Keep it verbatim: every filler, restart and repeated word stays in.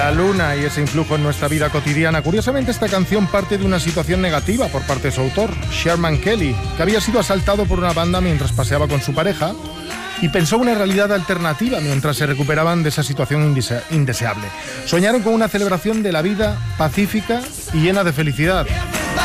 La luna y ese influjo en nuestra vida cotidiana. Curiosamente, esta canción parte de una situación negativa por parte de su autor, Sherman Kelly, que había sido asaltado por una banda mientras paseaba con su pareja y pensó una realidad alternativa mientras se recuperaban de esa situación indeseable. Soñaron con una celebración de la vida pacífica y llena de felicidad.